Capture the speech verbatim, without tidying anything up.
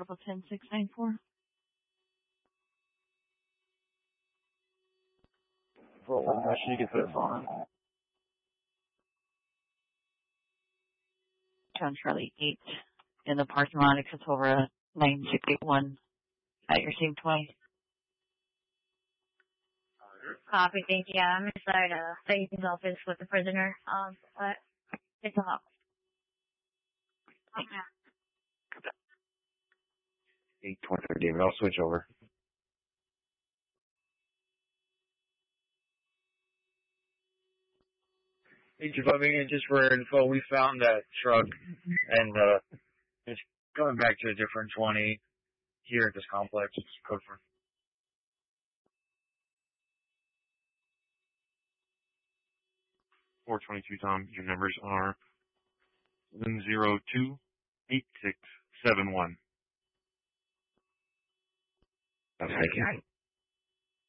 Portable ten six nine four. Roll one question, you can put it on. John Charlie eight in the parking lot, except over nine six eight one at your same twenty. Copy, thank you. Yeah, I'm inside uh, Satan's office with the prisoner. Um, but it's a hot. Okay. eight twenty-three, David. I'll switch over. Agent Fleming, just for info, we found that truck, and uh, it's going back to a different twenty here at this complex. It's code for four twenty-two, Tom. Your numbers are one zero two eight six seven one. Okay.